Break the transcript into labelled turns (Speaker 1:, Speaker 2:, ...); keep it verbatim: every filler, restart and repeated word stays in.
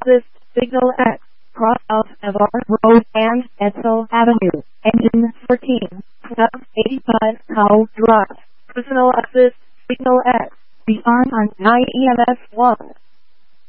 Speaker 1: assist, signal X, cross of Navarre Road and Edsel Avenue, engine fourteen, stop eighty-five, Cow Drive, personal assist, signal X, be on on nine E M S one.